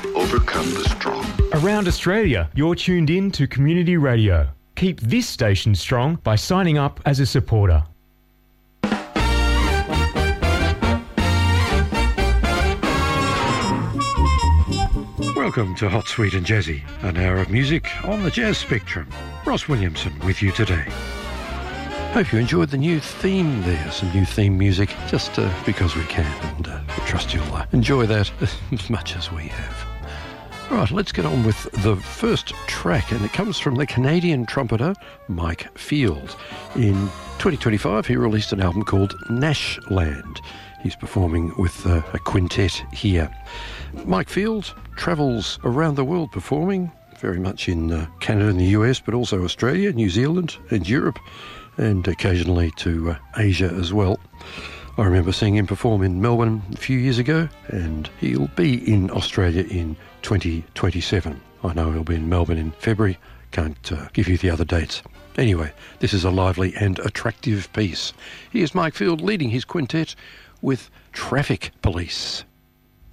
overcome the strong. Around Australia, you're tuned in to Community Radio. Keep this station strong by signing up as a supporter. Welcome to Hot, Sweet and Jazzy, an hour of music on the jazz spectrum. Ross Williamson with you today. Hope you enjoyed the new theme there, some new theme music, just because we can, and I trust you'll enjoy that as much as we have. All right, let's get on with the first track, and it comes from the Canadian trumpeter Mike Field. In 2025, he released an album called Nashland. He's performing with a quintet here. Mike Field travels around the world performing, very much in Canada and the US, but also Australia, New Zealand and Europe, and occasionally to Asia as well. I remember seeing him perform in Melbourne a few years ago, and he'll be in Australia in 2027. I know he'll be in Melbourne in February. Can't give you the other dates. Anyway, this is a lively and attractive piece. Here's Mike Field leading his quintet with Traffic Police.